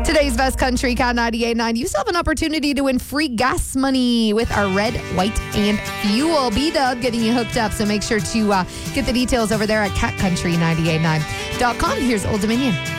Today's Best Country, Cat 98.9. You still have an opportunity to win free gas money with our red, white, and fuel. B-Dub getting you hooked up, so make sure to get the details over there at catcountry989.com. Here's Old Dominion.